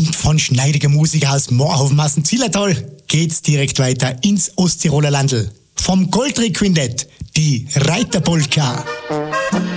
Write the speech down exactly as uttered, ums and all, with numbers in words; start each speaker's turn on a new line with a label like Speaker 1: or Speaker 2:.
Speaker 1: Und von schneidiger Musik aus Moorhofen aus dem Zillertal geht's direkt weiter ins Osttiroler Landl. Vom Goldrick Quintett, die Reiterpolka.